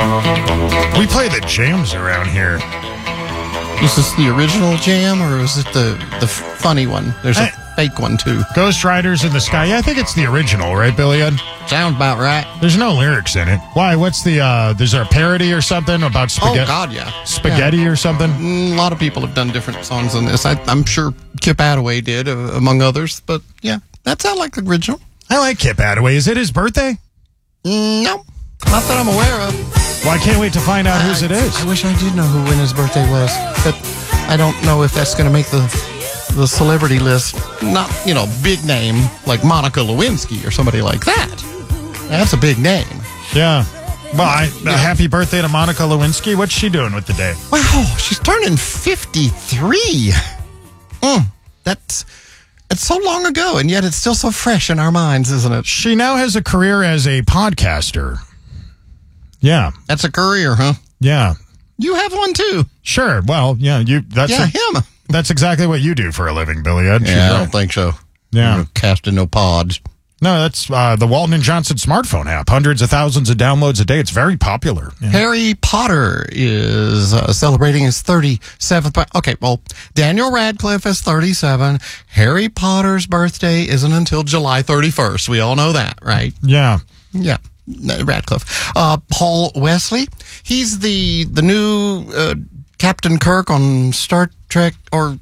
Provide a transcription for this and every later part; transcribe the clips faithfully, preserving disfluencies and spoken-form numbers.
We play the jams around here. Is this the original jam, or is it the, the funny one? There's a I, fake one, too. Ghost Riders in the Sky. Yeah, I think it's the original, right, Billy Ed? Sounds about right. There's no lyrics in it. Why? What's the, uh, is there a parody or something about spaghetti? Oh, God, yeah. Spaghetti yeah. or something? Mm, a lot of people have done different songs on this. I, I'm sure Kip Attaway did, uh, among others. But, yeah, that sounds like the original. I like Kip Attaway. Is it his birthday? Mm, no, not that I'm aware of. Well, I can't wait to find out whose it is. I wish I did know who when his birthday was, but I don't know if that's going to make the the celebrity list. Not, you know, big name like Monica Lewinsky or somebody like that. That's a big name. Yeah. Well, I, yeah. Uh, happy birthday to Monica Lewinsky. What's she doing with the day? Wow, she's turning fifty-three. Mm, that's... It's so long ago, and yet it's still so fresh in our minds, isn't it? She now has a career as a podcaster. Yeah. That's a career, huh? Yeah. You have one, too. Sure. Well, yeah, you. That's yeah, a, him. That's exactly what you do for a living, Billy Ed. Yeah, I don't think so. Yeah. You're casting no pods. No, that's uh, the Walton and Johnson smartphone app. Hundreds of thousands of downloads a day. It's very popular. Yeah. Harry Potter is uh, celebrating his thirty-seventh. Bi- okay, well, Daniel Radcliffe is thirty-seven. Harry Potter's birthday isn't until July thirty-first. We all know that, right? Yeah. Yeah. Radcliffe. Uh, Paul Wesley. He's the the new uh, Captain Kirk on Star Trek, or um,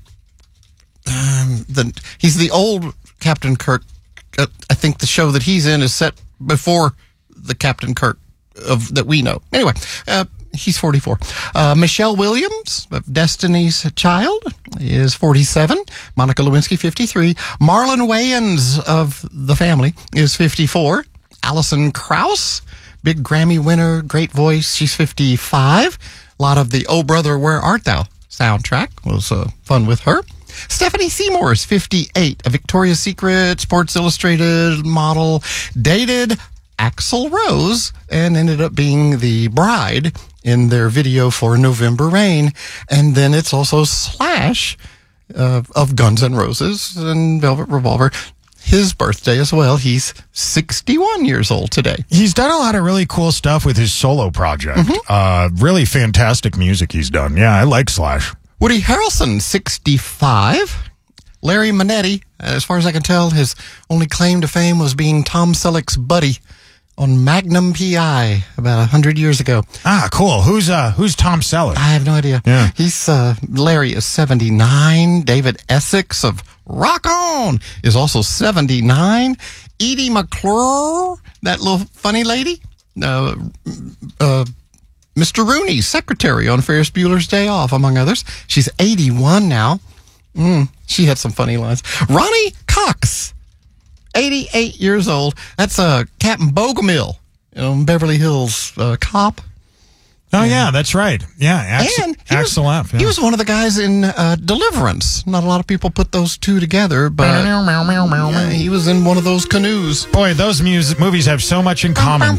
the he's the old Captain Kirk. Uh, I think the show that he's in is set before the Captain Kirk of that we know. Anyway, uh, he's forty-four. Uh, Michelle Williams of Destiny's Child is forty-seven. Monica Lewinsky, fifty-three. Marlon Wayans of The Family is fifty-four. Alison Krauss, big Grammy winner, great voice. She's fifty-five. A lot of the Oh Brother, Where Art Thou soundtrack was uh, fun with her. Stephanie Seymour is fifty-eight, a Victoria's Secret, Sports Illustrated model, dated Axl Rose, and ended up being the bride in their video for November Rain. And then it's also Slash uh, of Guns N' Roses and Velvet Revolver. His birthday as well. He's sixty-one years old today. He's done a lot of really cool stuff with his solo project. Mm-hmm. Uh, really fantastic music he's done. Yeah, I like Slash. Woody Harrelson, sixty-five. Larry Manetti, as far as I can tell, his only claim to fame was being Tom Selleck's buddy on Magnum P I about one hundred years ago. Ah, cool. Who's uh who's Tom Selleck? I have no idea. Yeah. He's uh Larry is seventy-nine. David Essex of Rock On is also seventy-nine. Edie McClure, that little funny lady, uh, uh Mister Rooney's secretary on Ferris Bueller's Day Off, among others. She's eighty-one now. Mm, she had some funny lines. Ronnie Cox, eighty-eight years old. That's uh, Captain Bogomil, you know, Beverly Hills uh, cop. Oh, yeah, that's right. Yeah, Axel, and he Axel was, F. Yeah. He was one of the guys in uh, Deliverance. Not a lot of people put those two together, but yeah, he was in one of those canoes. Boy, those music movies have so much in common.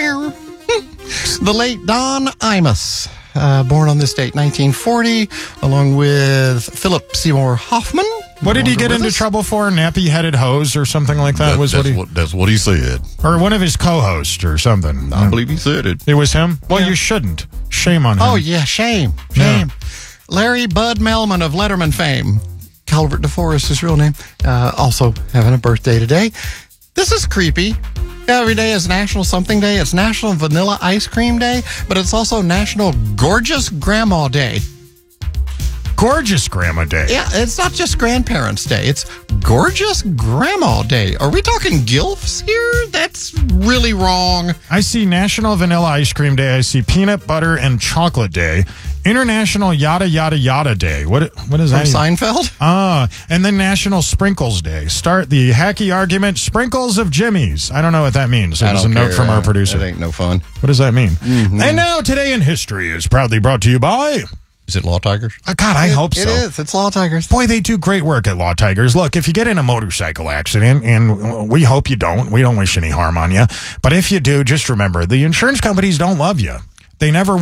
The late Don Imus, uh, born on this date, nineteen forty, along with Philip Seymour Hoffman. What did he get into us? trouble for? Nappy-headed hose or something like that? that was that's, what he, what, that's what he said. Or one of his co-hosts or something. I believe he said it. It was him? Well, yeah. you shouldn't. Shame on him. Oh, yeah, shame. Shame. Yeah. Larry Bud Melman of Letterman fame. Calvert DeForest, his real name. Uh, also having a birthday today. This is creepy. Every day is National Something Day. It's National Vanilla Ice Cream Day, but it's also National Gorgeous Grandma Day. Gorgeous Grandma Day. Yeah, it's not just Grandparents' Day. It's Gorgeous Grandma Day. Are we talking gilfs here? That's really wrong. I see National Vanilla Ice Cream Day. I see Peanut Butter and Chocolate Day. International Yada Yada Yada Day. What What is From that? Seinfeld? Ah, and then National Sprinkles Day. Start the hacky argument, Sprinkles of Jimmy's. I don't know what that means. It was a note care. from our producer. That ain't no fun. What does that mean? Mm-hmm. And now, Today in History is proudly brought to you by... Is it Law Tigers? Uh, God, I it, hope so. It is. It's Law Tigers. Boy, they do great work at Law Tigers. Look, if you get in a motorcycle accident, and we hope you don't, we don't wish any harm on you, but if you do, just remember, the insurance companies don't love you. They never will.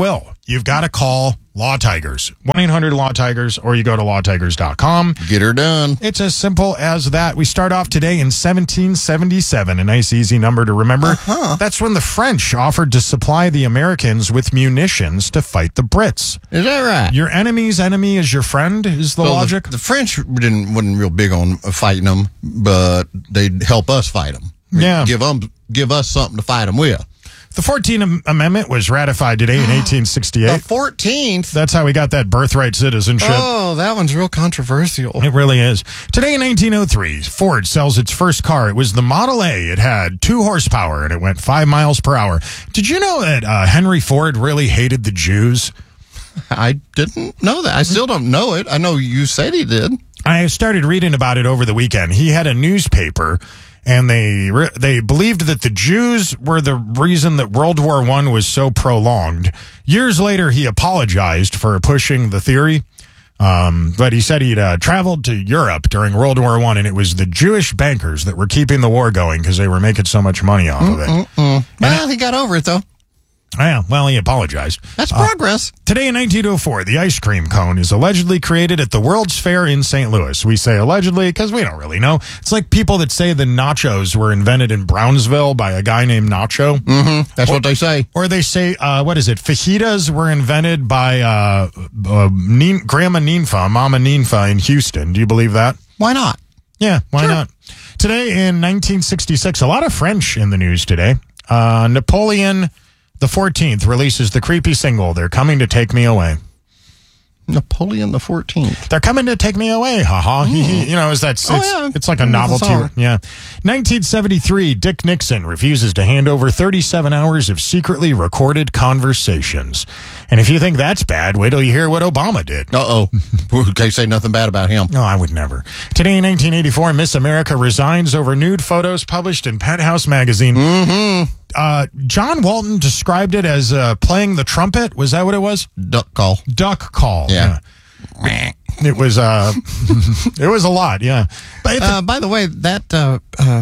you've got to call Law Tigers. one eight hundred law tigers, or you go to law tigers dot com. Get her done. It's as simple as that. We start off today in seventeen seventy-seven, a nice, easy number to remember. Uh-huh. That's when the French offered to supply the Americans with munitions to fight the Brits. Is that right? Your enemy's enemy is your friend, is the Well, logic? The, the French didn't wasn't real big on fighting them, but they'd help us fight them. Yeah. Give them give us something to fight them with. The fourteenth Amendment was ratified today in eighteen The sixty-eight. fourteenth. That's how we got that birthright citizenship. Oh, that one's real controversial. It really is. Today in nineteen oh three, Ford sells its first car. It was the Model A. It had two horsepower and it went five miles per hour. Did you know that uh, Henry Ford really hated the Jews? I didn't know that. I still don't know it. I know you said he did. I started reading about it over the weekend. He had a newspaper, and they re- they believed that the Jews were the reason that World War One was so prolonged. Years later, he apologized for pushing the theory, um, but he said he'd uh, traveled to Europe during World War One, and it was the Jewish bankers that were keeping the war going because they were making so much money off of it. Mm-mm. Well, he got over it, though. Yeah, well, he apologized. That's Uh, progress. Today in nineteen oh four, the ice cream cone is allegedly created at the World's Fair in Saint Louis. We say allegedly because we don't really know. It's like people that say the nachos were invented in Brownsville by a guy named Nacho. Mm-hmm. That's what they say. Or they say, uh, what is it? Fajitas were invented by uh, uh, Nin- Grandma Ninfa, Mama Ninfa in Houston. Do you believe that? Why not? Yeah, why Sure. not? Today in nineteen sixty-six, a lot of French in the news today. Uh, Napoleon the fourteenth releases the creepy single, They're Coming to Take Me Away. Napoleon the fourteenth. They're coming to take me away, haha. Mm. You know, is that it's, Oh, yeah. it's like a That's novelty. a song. Yeah. nineteen seventy-three, Dick Nixon refuses to hand over thirty-seven hours of secretly recorded conversations. And if you think that's bad, wait till you hear what Obama did. Uh oh. Can't say nothing bad about him. No, I would never. Today in nineteen eighty-four, Miss America resigns over nude photos published in Penthouse magazine. Mm-hmm. Uh, John Walton described it as uh, playing the trumpet. Was that what it was? Duck call. Duck call. Yeah. Yeah. It was uh, it was a lot. Yeah. But it- Uh, by the way, that uh, uh,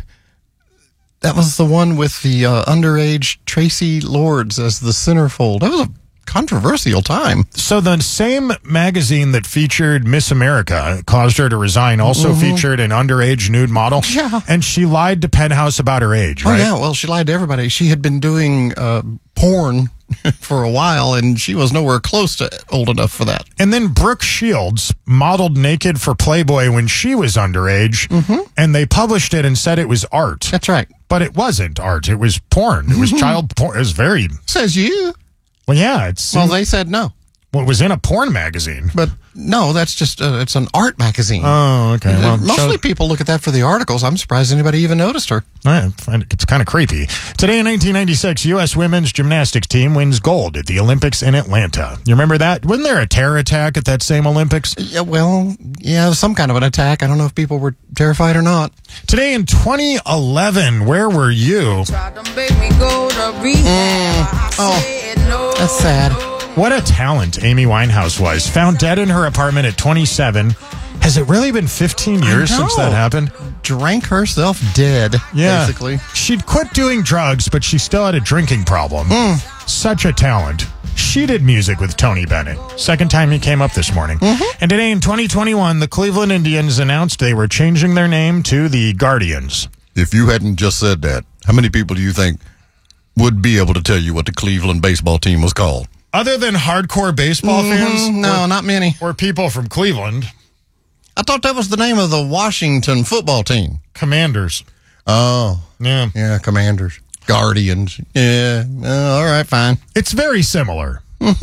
that was the one with the uh, underage Tracy Lords as the centerfold. That was a controversial time. So the same magazine that featured Miss America caused her to resign also featured an underage nude model. Yeah. And she lied to Penthouse about her age, right? Oh, yeah. Well, she lied to everybody. She had been doing uh, porn for a while, and she was nowhere close to old enough for that. And then Brooke Shields modeled naked for Playboy when she was underage, and they published it and said it was art. That's right. But it wasn't art. It was porn. It was child porn. It was very, Says you. well, yeah, it's, Well, they said no. well, it was in a porn magazine. But no, that's just, uh, it's an art magazine. Oh, okay. Well, Mostly so- people look at that for the articles. I'm surprised anybody even noticed her. I find it- It's kind of creepy. Today in nineteen ninety-six, U S women's gymnastics team wins gold at the Olympics in Atlanta. You remember that? Wasn't there a terror attack at that same Olympics? Yeah, well, yeah, some kind of an attack. I don't know if people were terrified or not. Today in twenty eleven, where were you? Tried to make me go to rehab. I Oh, said no. That's sad. What a talent Amy Winehouse was. Found dead in her apartment at twenty-seven. Has it really been fifteen years I know. since that happened? Drank herself dead, Yeah. basically. She'd quit doing drugs, but she still had a drinking problem. Hmm. Such a talent. She did music with Tony Bennett. Second time he came up this morning. Mm-hmm. And today in twenty twenty-one, the Cleveland Indians announced they were changing their name to the Guardians. If you hadn't just said that, how many people do you think would be able to tell you what the Cleveland baseball team was called? Other than hardcore baseball fans? Mm, no, or, not many. or people from Cleveland, I thought that was the name of the Washington football team. Commanders. Oh, Yeah. yeah, Commanders. Guardians. Yeah. Uh, all right, fine. It's very similar.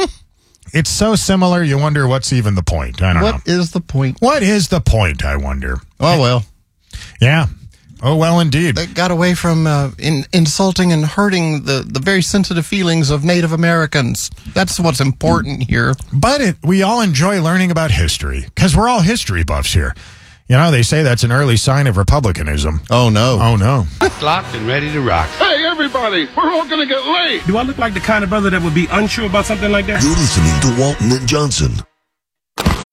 It's so similar, you wonder what's even the point. I don't know. What is the point? What is the point, I wonder? Oh, well. Yeah. Oh, well, indeed. They got away from uh, in, insulting and hurting the, the very sensitive feelings of Native Americans. That's what's important here. But it, we all enjoy learning about history because we're all history buffs here. You know, they say that's an early sign of republicanism. Oh, no. Oh, no. Locked and ready to rock. Hey, everybody, we're all gonna get laid. Do I look like the kind of brother that would be unsure about something like that? You're listening to Walton and Johnson.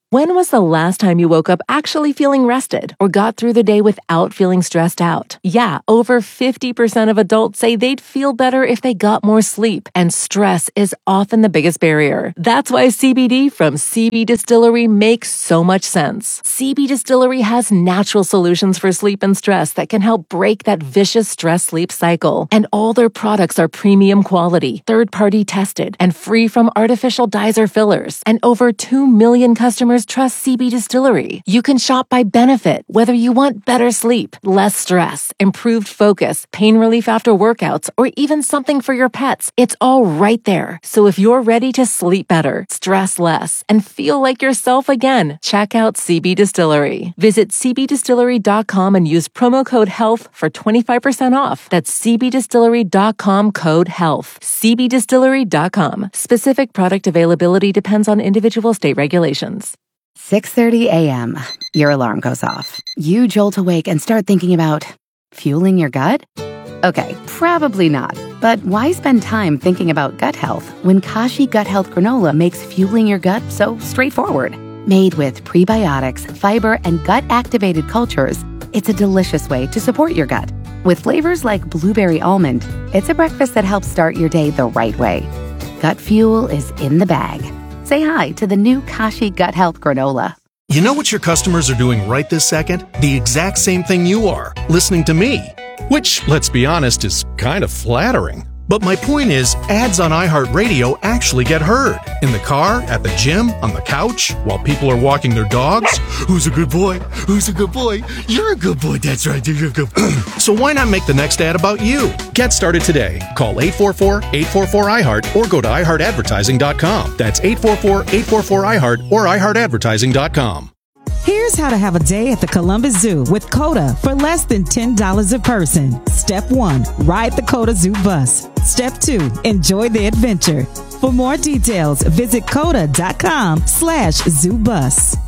When was the last time you woke up actually feeling rested or got through the day without feeling stressed out? Yeah, over fifty percent of adults say they'd feel better if they got more sleep, and stress is often the biggest barrier. That's why C B D from C B Distillery makes so much sense. C B Distillery has natural solutions for sleep and stress that can help break that vicious stress-sleep cycle. And all their products are premium quality, third-party tested, and free from artificial dyes or fillers. And over two million customers trust C B Distillery. You can shop by benefit, whether you want better sleep, less stress, improved focus, pain relief after workouts, or even something for your pets. It's all right there. So if you're ready to sleep better, stress less, and feel like yourself again, check out C B Distillery. Visit c b distillery dot com and use promo code HEALTH for twenty-five percent off. That's c b distillery dot com code HEALTH. c b distillery dot com. Specific product availability depends on individual state regulations. six thirty a.m. Your alarm goes off. You jolt awake and start thinking about fueling your gut? Okay, probably not. But why spend time thinking about gut health when Kashi Gut Health Granola makes fueling your gut so straightforward? Made with prebiotics, fiber, and gut-activated cultures, it's a delicious way to support your gut. With flavors like blueberry almond, it's a breakfast that helps start your day the right way. Gut fuel is in the bag. Say hi to the new Kashi Gut Health Granola. You know what your customers are doing right this second? The exact same thing you are, listening to me. Which, let's be honest, is kind of flattering. But my point is, ads on iHeartRadio actually get heard. In the car, at the gym, on the couch, while people are walking their dogs. Who's a good boy? Who's a good boy? You're a good boy, that's right, you're a good boy. So why not make the next ad about you? Get started today. Call eight four four, eight four four, I heart or go to i heart advertising dot com. That's eight four four, eight four four, I heart or i heart advertising dot com. Here's how to have a day at the Columbus Zoo with COTA for less than ten dollars a person. Step one, ride the COTA Zoo bus. Step two, enjoy the adventure. For more details, visit coda dot com slash zoo bus.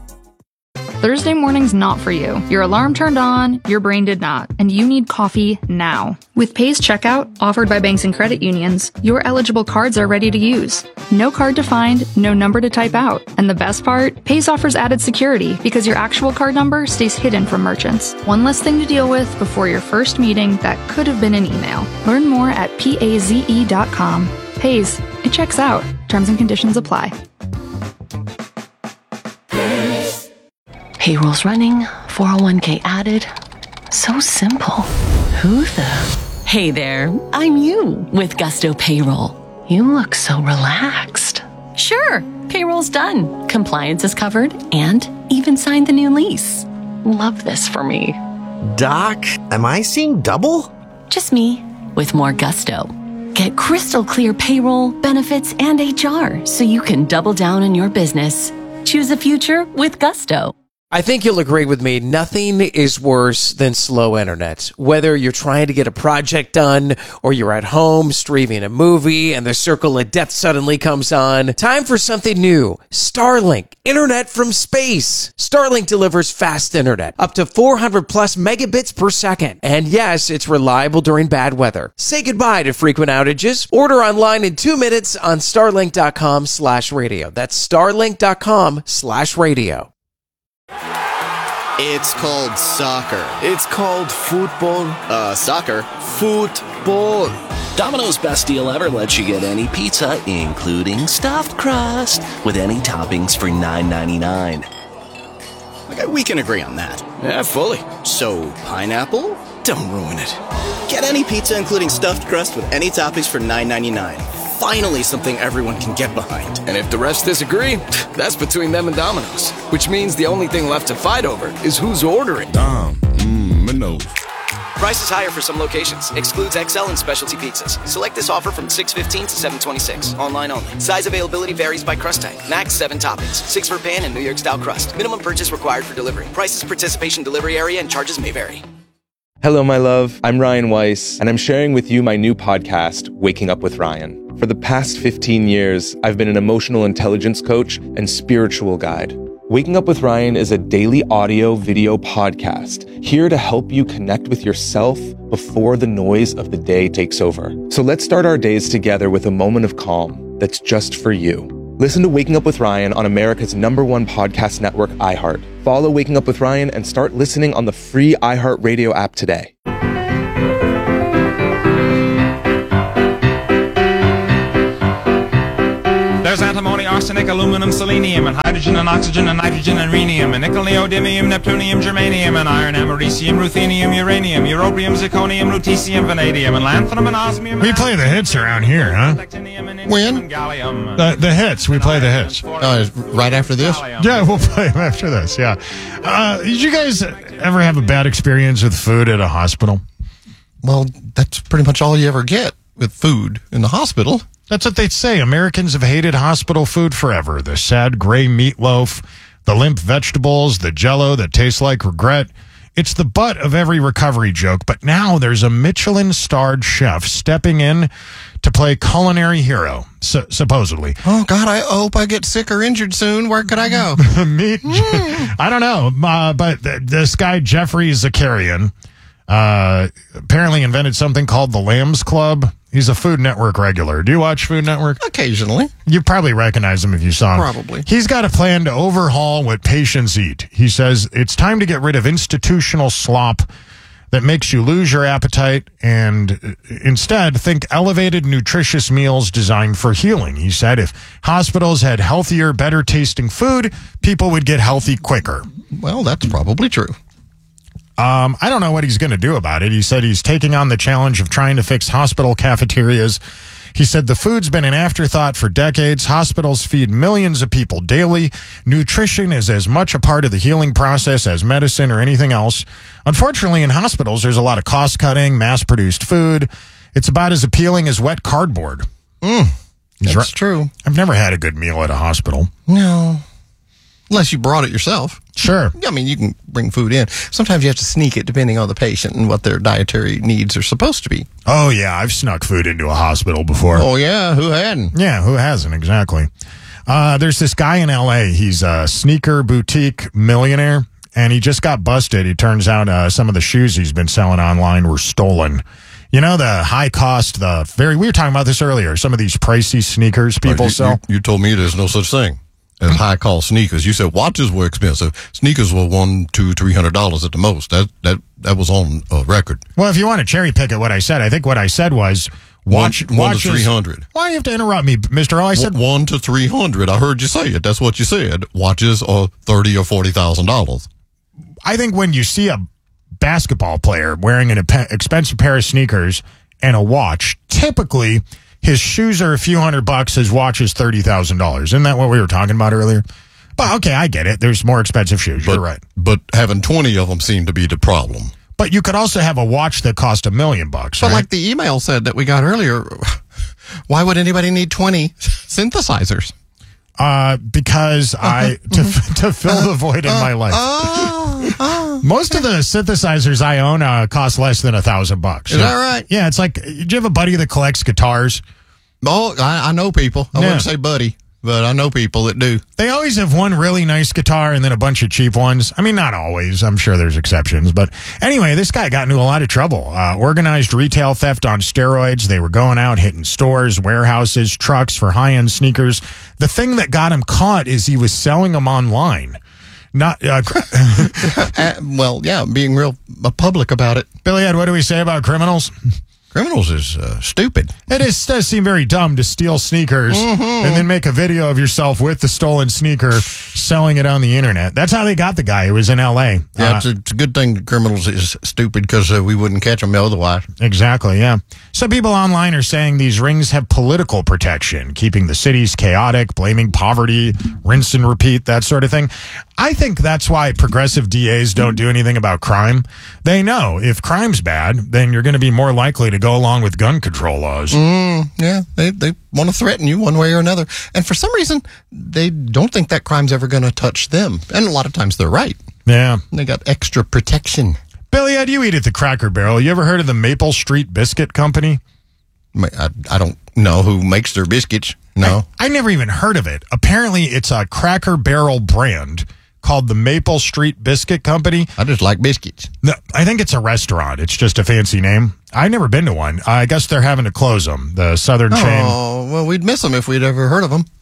Thursday morning's not for you. Your alarm turned on, your brain did not, and you need coffee now. With Pays Checkout, offered by banks and credit unions, your eligible cards are ready to use. No card to find, no number to type out. And the best part? Pays offers added security because your actual card number stays hidden from merchants. One less thing to deal with before your first meeting that could have been an email. Learn more at paze dot com. Pays. It checks out. Terms and conditions apply. Payroll's running, four oh one k added. So simple. Who the? Hey there, I'm you with Gusto Payroll. You look so relaxed. Sure, payroll's done. Compliance is covered and even signed the new lease. Love this for me. Doc, am I seeing double? Just me with more gusto. Get crystal clear payroll, benefits, and H R so you can double down on your business. Choose a future with Gusto. I think you'll agree with me, nothing is worse than slow internet. Whether you're trying to get a project done or you're at home streaming a movie and the circle of death suddenly comes on, time for something new. Starlink, internet from space. Starlink delivers fast internet, up to four hundred plus megabits per second. And yes, it's reliable during bad weather. Say goodbye to frequent outages. Order online in two minutes on starlink dot com slash radio. That's starlink dot com slash radio. It's called soccer. It's called football. Uh, soccer. Football. Domino's best deal ever lets you get any pizza, including stuffed crust, with any toppings for nine ninety-nine. Okay, we can agree on that. Yeah, fully. So, pineapple? Don't ruin it. Get any pizza, including stuffed crust, with any toppings for nine ninety-nine. Finally something everyone can get behind. And if the rest disagree, that's between them and Domino's. Which means the only thing left to fight over is who's ordering. Dom, mmm, Minos. Price is higher for some locations. Excludes X L and specialty pizzas. Select this offer from six fifteen to seven twenty-six. Online only. Size availability varies by crust type. Max seven toppings. Six for pan and New York style crust. Minimum purchase required for delivery. Prices, participation, delivery area, and charges may vary. Hello, my love. I'm Ryan Weiss, and I'm sharing with you my new podcast, Waking Up with Ryan. For the past fifteen years, I've been an emotional intelligence coach and spiritual guide. Waking Up with Ryan is a daily audio video podcast here to help you connect with yourself before the noise of the day takes over. So let's start our days together with a moment of calm that's just for you. Listen to Waking Up with Ryan on America's number one podcast network, iHeart. Follow Waking Up with Ryan and start listening on the free iHeartRadio app today. There's antimony, arsenic, aluminum, selenium, and hydrogen and oxygen and nitrogen and rhenium, and nickel, neodymium, neptunium, germanium, and iron, americium, ruthenium, uranium, europium, zirconium, lutetium, vanadium, and lanthanum, and osmium. We play the hits around here, huh? When? The, the hits. We play the hits. Uh, right after this? Yeah, we'll play them after this, yeah. Uh, did you guys ever have a bad experience with food at a hospital? Well, that's pretty much all you ever get with food in the hospital. That's what they say. Americans have hated hospital food forever. The sad gray meatloaf, the limp vegetables, the Jell-O that tastes like regret. It's the butt of every recovery joke. But now there's a Michelin-starred chef stepping in to play culinary hero, su- supposedly. Oh, God, I hope I get sick or injured soon. Where could I go? Meet, I don't know. Uh, but th- this guy, Jeffrey Zakarian, uh, apparently invented something called the Lambs Club. He's a Food Network regular. Do you watch Food Network? Occasionally. You probably recognize him if you saw him. Probably. He's got a plan to overhaul what patients eat. He says it's time to get rid of institutional slop that makes you lose your appetite and instead think elevated, nutritious meals designed for healing. He said if hospitals had healthier, better tasting food, people would get healthy quicker. Well, that's probably true. Um, I don't know what he's going to do about it. He said he's taking on the challenge of trying to fix hospital cafeterias. He said the food's been an afterthought for decades. Hospitals feed millions of people daily. Nutrition is as much a part of the healing process as medicine or anything else. Unfortunately, in hospitals, there's a lot of cost-cutting, mass-produced food. It's about as appealing as wet cardboard. Mm, that's right. true. I've never had a good meal at a hospital. No. Unless you brought it yourself. Sure. I mean, you can bring food in. Sometimes you have to sneak it depending on the patient and what their dietary needs are supposed to be. Oh, yeah. I've snuck food into a hospital before. Oh, yeah. Who hadn't? Yeah, who hasn't? Exactly. Uh, there's this guy in L A. He's a sneaker boutique millionaire, and he just got busted. It turns out uh, some of the shoes he's been selling online were stolen. You know, the high cost, the very, we were talking about this earlier, some of these pricey sneakers people you, sell. You, you told me there's no such thing as high cost sneakers. You said watches were expensive. Sneakers were one, two, three hundred dollars at the most. That that that was on uh, record. Well, if you want to cherry pick at what I said, I think what I said was watch one, one watches, to three hundred. Why do you have to interrupt me, Mister O? I said one, one to three hundred. I heard you say it. That's what you said. Watches are thirty or forty thousand dollars. I think when you see a basketball player wearing an expensive pair of sneakers and a watch, typically his shoes are a few hundred bucks, his watch is thirty thousand dollars. Isn't that what we were talking about earlier? But okay, I get it. There's more expensive shoes. But, You're right. But having twenty of them seemed to be the problem. But you could also have a watch that cost a million bucks. But right? like the email said that we got earlier, why would anybody need twenty synthesizers? Uh, because I to to fill the void in my life. Oh, oh, Most of the synthesizers I own uh, cost less than a thousand bucks. Is that right? Yeah, it's like, do you have a buddy that collects guitars? Oh, I, I know people. I Yeah. wouldn't say buddy, but I know people that do. They always have one really nice guitar and then a bunch of cheap ones. I mean, not always. I'm sure there's exceptions. But anyway, this guy got into a lot of trouble. Uh, organized retail theft on steroids. They were going out, hitting stores, warehouses, trucks for high-end sneakers. The thing that got him caught is he was selling them online. Not uh, uh, well, yeah, being real uh, public about it. Billy Ed, what do we say about criminals? Criminals is uh, stupid. It is, does seem very dumb to steal sneakers mm-hmm. and then make a video of yourself with the stolen sneaker selling it on the internet. That's how they got the guy. It was in L A. Yeah, uh, it's, a, it's a good thing that criminals is stupid because uh, we wouldn't catch them otherwise. Exactly, yeah. Some people online are saying these rings have political protection, keeping the cities chaotic, blaming poverty, rinse and repeat, that sort of thing. I think that's why progressive D As don't do anything about crime. They know if crime's bad, then you're going to be more likely to go along with gun control laws. Mm, yeah, they they want to threaten you one way or another. And for some reason, they don't think that crime's ever going to touch them. And a lot of times they're right. Yeah. They got extra protection. Billy, Ed, you eat at the Cracker Barrel. You ever heard of the Maple Street Biscuit Company? I, I don't know who makes their biscuits. No. I, I never even heard of it. Apparently, it's a Cracker Barrel brand called the Maple Street Biscuit Company. I just like biscuits. No, I think it's a restaurant. It's just a fancy name. I've never been to one. I guess they're having to close them, the Southern oh, chain. Oh, well, we'd miss them if we'd ever heard of them.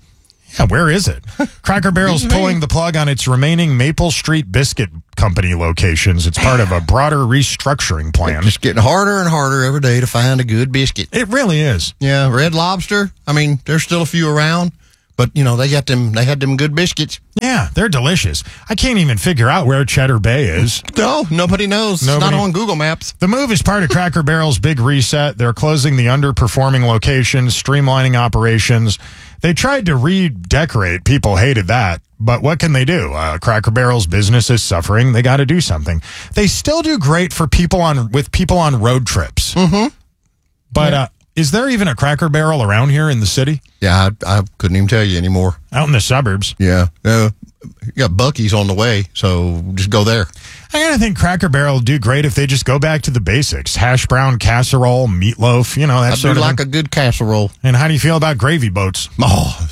Yeah, where is it? Cracker Barrel's pulling the plug on its remaining Maple Street Biscuit Company locations. It's part of a broader restructuring plan. It's just getting harder and harder every day to find a good biscuit. It really is. Yeah, Red Lobster. I mean, there's still a few around, but you know they got them. They had them good biscuits. Yeah, they're delicious. I can't even figure out where Cheddar Bay is. No, nobody knows. Nobody. It's not on Google Maps. The move is part of Cracker Barrel's big reset. They're closing the underperforming locations, streamlining operations. They tried to redecorate. People hated that. But what can they do? Uh, Cracker Barrel's business is suffering. They got to do something. They still do great for people on with people on road trips. Mm-hmm. But yeah. uh, is there even a Cracker Barrel around here in the city? Yeah, I, I couldn't even tell you anymore. Out in the suburbs. Yeah. Uh, you got Buc-ee's on the way, so just go there. I gotta think Cracker Barrel would do great if they just go back to the basics. Hash brown casserole, meatloaf, you know, that I sort do of like thing. a good casserole. And how do you feel about gravy boats? Oh,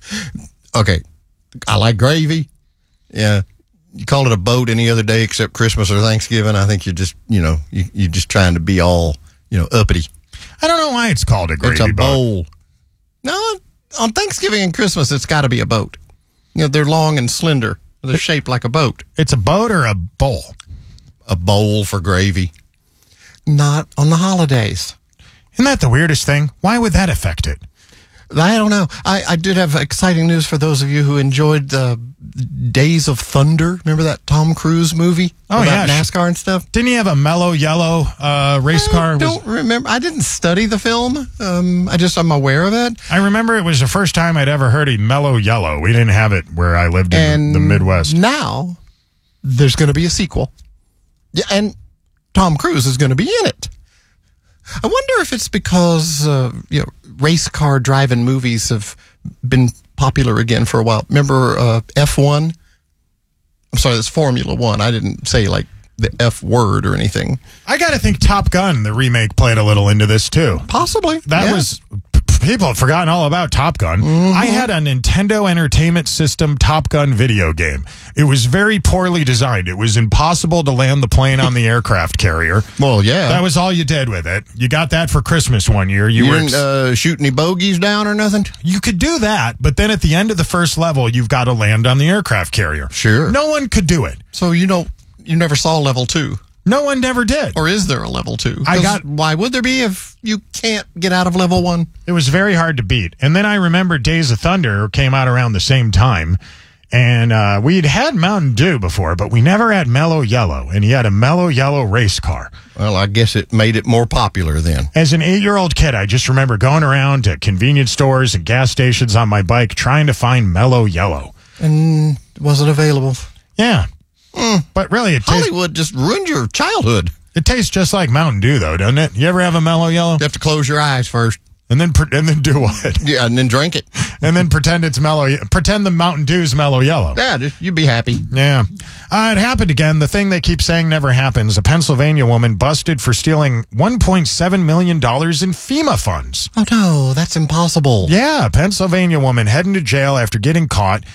okay. I like gravy. Yeah. You call it a boat any other day except Christmas or Thanksgiving, I think you're just, you know, you, you're just trying to be all, you know, uppity. I don't know why it's called a gravy It's a boat. bowl. No, on Thanksgiving and Christmas, it's got to be a boat. You know, they're long and slender. They're shaped like a boat. It's a boat or a bowl? A bowl for gravy. Not on the holidays. Isn't that the weirdest thing? Why would that affect it? I don't know. I, I did have exciting news for those of you who enjoyed the Days of Thunder. Remember that Tom Cruise movie? Oh, about yeah. NASCAR and stuff? Didn't he have a mellow yellow uh, race car? I don't remember. I didn't study the film. Um, I just, I'm aware of it. I remember it was the first time I'd ever heard of mellow yellow. We didn't have it where I lived in and the Midwest. Now, there's going to be a sequel. Yeah, and Tom Cruise is going to be in it. I wonder if it's because uh, you know race car driving movies have been popular again for a while. Remember uh, F one? I'm sorry, that's Formula One. I didn't say like the F word or anything. I got to think Top Gun, the remake, played a little into this too. Possibly. That yeah. was... People have forgotten all about Top Gun. Mm-hmm. I had a Nintendo Entertainment System Top Gun video game. It was very poorly designed. It was impossible to land the plane on the aircraft carrier. Well, yeah. That was all you did with it. You got that for Christmas one year. You, You were didn't uh, shoot any bogeys down or nothing? You could do that, but then at the end of the first level, you've got to land on the aircraft carrier. Sure. No one could do it. So you know, you never saw level two. No one never did. Or is there a level two? I 'Cause got. Why would there be if you can't get out of level one? It was very hard to beat. And then I remember Days of Thunder came out around the same time. And uh, we'd had Mountain Dew before, but we never had Mellow Yellow. And he had a Mellow Yellow race car. Well, I guess it made it more popular then. As an eight-year-old kid, I just remember going around to convenience stores and gas stations on my bike trying to find Mellow Yellow. And wasn't available. Yeah. Mm. But really, it tastes... Hollywood just ruined your childhood. It tastes just like Mountain Dew, though, doesn't it? You ever have a Mellow Yellow? You have to close your eyes first. And then pre- and then do what? Yeah, and then drink it. And then pretend it's mellow. Pretend the Mountain Dew's Mellow Yellow. Yeah, just, you'd be happy. Yeah. Uh, it happened again. The thing they keep saying never happens. A Pennsylvania woman busted for stealing one point seven million dollars in FEMA funds. Oh, no, that's impossible. Yeah, a Pennsylvania woman heading to jail after getting caught.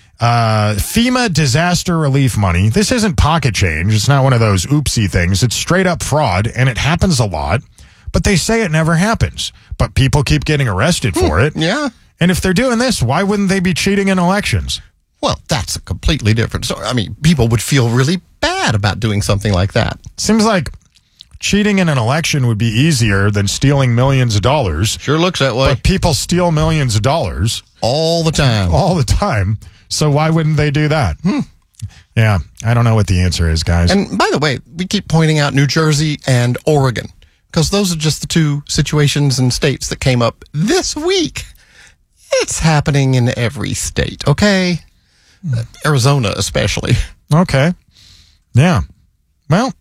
Uh, FEMA disaster relief money. This isn't pocket change. It's not one of those oopsie things. It's straight up fraud, and it happens a lot. But they say it never happens. But people keep getting arrested for it. Yeah. And if they're doing this, why wouldn't they be cheating in elections? Well, that's a completely different story. I mean, people would feel really bad about doing something like that. Seems like cheating in an election would be easier than stealing millions of dollars. Sure looks that way. But people steal millions of dollars. All the time. All the time. So why wouldn't they do that? Hmm. Yeah, I don't know what the answer is, guys. And by the way, we keep pointing out New Jersey and Oregon, because those are just the two situations and states that came up this week. It's happening in every state, okay? Uh, Arizona especially. Okay. Yeah. Well,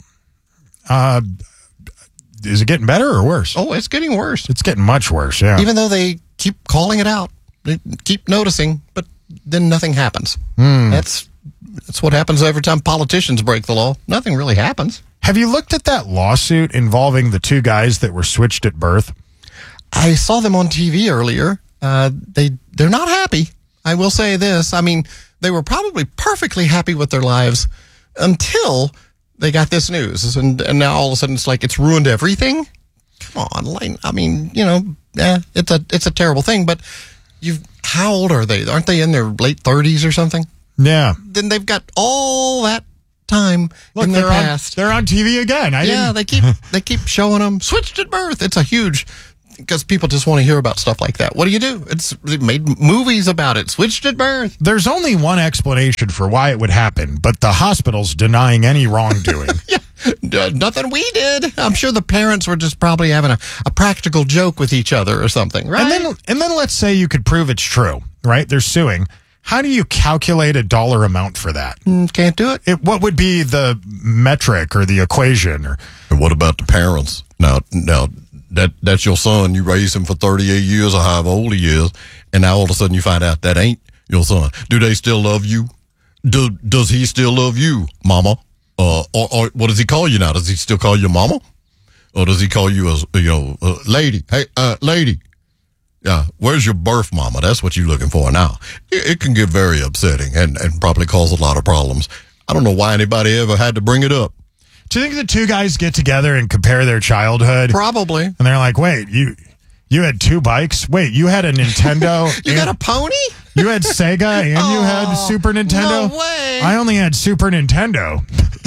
uh, is it getting better or worse? Oh, it's getting worse. It's getting much worse, yeah. Even though they keep calling it out, they keep noticing, but then nothing happens. Mm. That's that's what happens every time politicians break the law. Nothing really happens. Have you looked at that lawsuit involving the two guys that were switched at birth? I saw them on T V earlier. Uh, they, they're not happy. I will say this. I mean, they were probably perfectly happy with their lives until they got this news. And, and now all of a sudden it's like it's ruined everything. Come on. Like, I mean, you know, eh, it's a, it's a terrible thing, but you've how old are they? Aren't they in their late thirties or something? Yeah. Then they've got all that time Look, in their they're past. On, they're on T V again. I yeah, didn't... they keep they keep showing them switched at birth. It's a huge because people just want to hear about stuff like that. What do you do? It's they made movies about it. Switched at birth. There's only one explanation for why it would happen, but the hospital's denying any wrongdoing. yeah. Uh, nothing we did. I'm sure the parents were just probably having a, a practical joke with each other or something, right? And then, and then let's say you could prove it's true, right? They're suing. How do you calculate a dollar amount for that? Mm, can't do it. it. What would be the metric or the equation? Or and what about the parents? Now, now that that's your son. You raised him for thirty-eight years or however old he is, and now all of a sudden you find out that ain't your son. Do they still love you? Do, does he still love you, mama? Uh, or, or what does he call you now? Does he still call you mama? Or does he call you as, you know, uh, lady? Hey, uh, lady. Yeah, where's your birth mama? That's what you're looking for now. It, it can get very upsetting and, and probably cause a lot of problems. I don't know why anybody ever had to bring it up. Do you think the two guys get together and compare their childhood? Probably. And they're like, wait, you you had two bikes? Wait, you had a Nintendo? you got a pony? You had Sega and oh, you had Super Nintendo? No way. I only had Super Nintendo.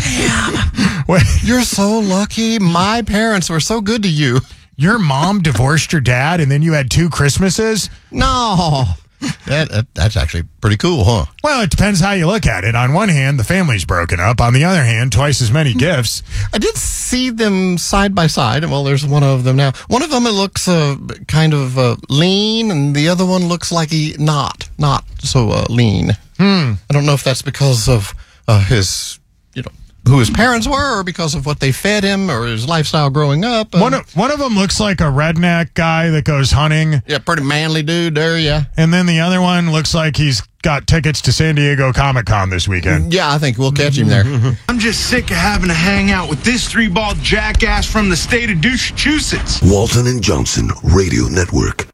Damn. Wait. You're so lucky. My parents were so good to you. Your mom divorced your dad and then you had two Christmases? No. That, that That's actually pretty cool, huh? Well, it depends how you look at it. On one hand, the family's broken up. On the other hand, twice as many gifts. I did see them side by side. Well, there's one of them now. One of them, it looks uh, kind of uh, lean, and the other one looks like he not, not so uh, lean. Hmm. I don't know if that's because of uh, his, you know, who his parents were, or because of what they fed him, or his lifestyle growing up. Um, one of one of them looks like a redneck guy that goes hunting. Yeah, pretty manly dude there, yeah. And then the other one looks like he's got tickets to San Diego Comic-Con this weekend. Yeah, I think we'll catch him there. I'm just sick of having to hang out with this three-ball jackass from the state of Massachusetts. Walton and Johnson Radio Network.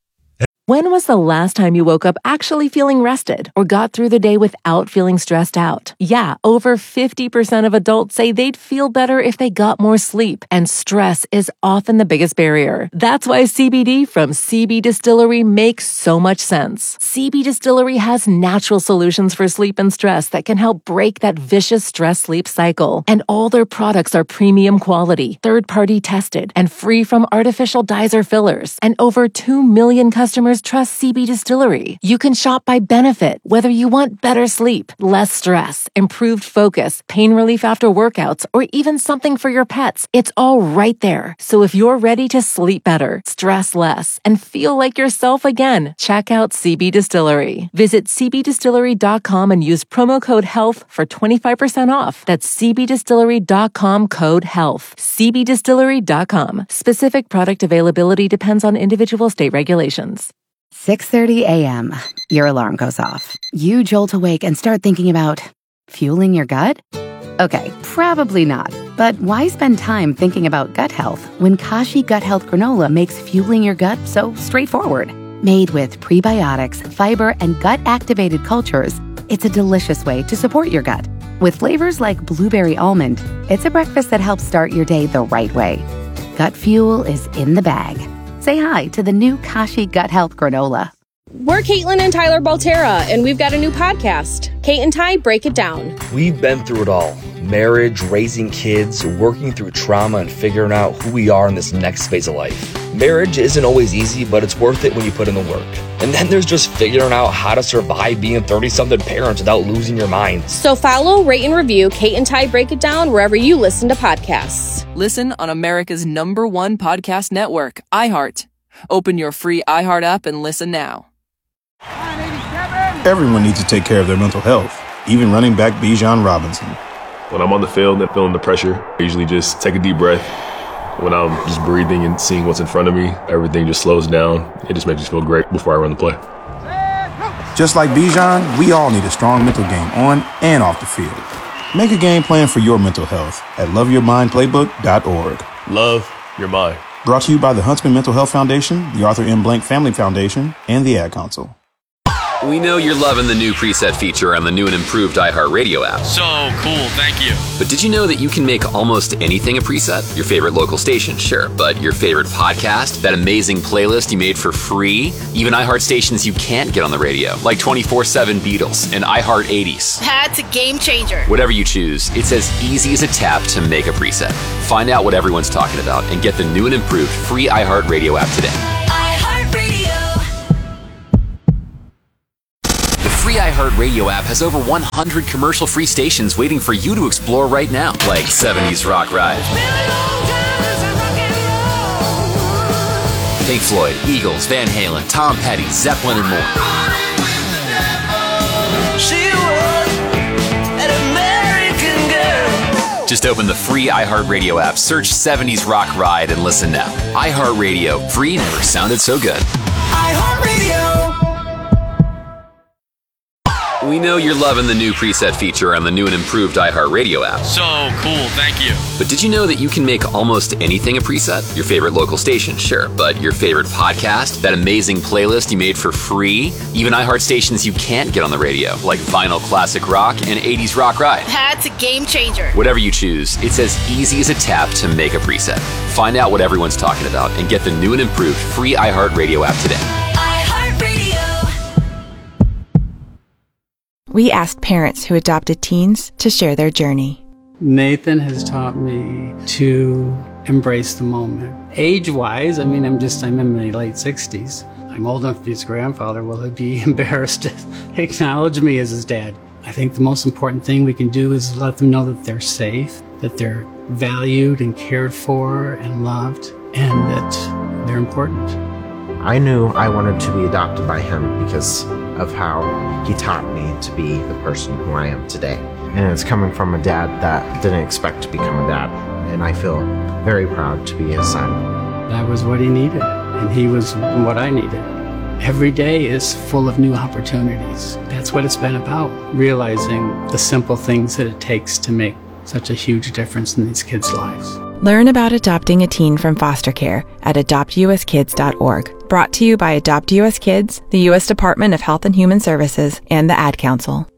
When was the last time you woke up actually feeling rested or got through the day without feeling stressed out? Yeah, over fifty percent of adults say they'd feel better if they got more sleep, and stress is often the biggest barrier. That's why C B D from C B Distillery makes so much sense. C B Distillery has natural solutions for sleep and stress that can help break that vicious stress-sleep cycle. And all their products are premium quality, third-party tested, and free from artificial dyes or fillers. And over two million customers trust C B Distillery. You can shop by benefit, whether you want better sleep, less stress, improved focus, pain relief after workouts, or even something for your pets. It's all right there. So if you're ready to sleep better, stress less, and feel like yourself again, check out C B Distillery. Visit c b distillery dot com and use promo code HEALTH for twenty-five percent off. That's c b distillery dot com code HEALTH. c b distillery dot com. Specific product availability depends on individual state regulations. six thirty a.m. Your alarm goes off. You jolt awake and start thinking about fueling your gut? Okay, probably not. But why spend time thinking about gut health when Kashi Gut Health Granola makes fueling your gut so straightforward? Made with prebiotics, fiber, and gut-activated cultures, it's a delicious way to support your gut. With flavors like blueberry almond, it's a breakfast that helps start your day the right way. Gut fuel is in the bag. Say hi to the new Kashi Gut Health Granola. We're Caitlin and Tyler Baltera, and we've got a new podcast, Kate and Ty Break It Down. We've been through it all. Marriage, raising kids, working through trauma, and figuring out who we are in this next phase of life. Marriage isn't always easy, but it's worth it when you put in the work. And then there's just figuring out how to survive being thirty-something parents without losing your mind. So follow, rate, and review Kate and Ty Break It Down wherever you listen to podcasts. Listen on America's number one podcast network, iHeart. Open your free iHeart app and listen now. Everyone needs to take care of their mental health, even running back Bijan Robinson. When I'm on the field and feeling the pressure, I usually just take a deep breath. When I'm just breathing and seeing what's in front of me, everything just slows down. It just makes me feel great before I run the play. Just like Bijan, we all need a strong mental game on and off the field. Make a game plan for your mental health at love your mind playbook dot org. Love your mind. Brought to you by the Huntsman Mental Health Foundation, the Arthur M. Blank Family Foundation, and the Ad Council. We know you're loving the new preset feature on the new and improved iHeartRadio app. So cool, thank you. But did you know that you can make almost anything a preset? Your favorite local station, sure, but your favorite podcast, that amazing playlist you made for free, even iHeart stations you can't get on the radio, like twenty-four seven Beatles and iHeart eighties. That's a game changer. Whatever you choose, it's as easy as a tap to make a preset. Find out what everyone's talking about and get the new and improved free iHeartRadio app today. The free iHeartRadio app has over one hundred commercial-free stations waiting for you to explore right now, like seventies Rock Ride, Pink Floyd, Eagles, Van Halen, Tom Petty, Zeppelin, and more. She was an American girl. Just open the free iHeartRadio app, search seventies Rock Ride, and listen now. iHeartRadio, free never sounded so good. iHeartRadio. We know you're loving the new preset feature on the new and improved iHeartRadio app. So cool, thank you. But did you know that you can make almost anything a preset? Your favorite local station, sure, but your favorite podcast, that amazing playlist you made for free, even iHeart stations you can't get on the radio, like Vinyl Classic Rock and eighties Rock Ride. That's a game changer. Whatever you choose, it's as easy as a tap to make a preset. Find out what everyone's talking about and get the new and improved free iHeartRadio app today. We asked parents who adopted teens to share their journey. Nathan has taught me to embrace the moment. Age-wise, I mean, I'm just, I'm in my late sixties. I'm old enough to be his grandfather. Will he be embarrassed to acknowledge me as his dad? I think the most important thing we can do is let them know that they're safe, that they're valued and cared for and loved, and that they're important. I knew I wanted to be adopted by him because of how he taught me to be the person who I am today. And it's coming from a dad that didn't expect to become a dad. And I feel very proud to be his son. That was what he needed, and he was what I needed. Every day is full of new opportunities. That's what it's been about, realizing the simple things that it takes to make such a huge difference in these kids' lives. Learn about adopting a teen from foster care at adopt u s kids dot org. Brought to you by Adopt U S Kids, the U S Department of Health and Human Services, and the Ad Council.